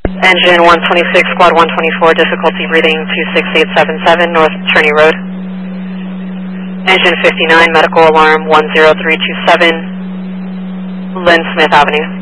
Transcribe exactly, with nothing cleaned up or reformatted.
Engine one twenty-six, squad one twenty-four, difficulty reading two six eight seven seven, North Turney Road. Engine fifty-nine, medical alarm one zero three two seven, Lynn Smith Avenue.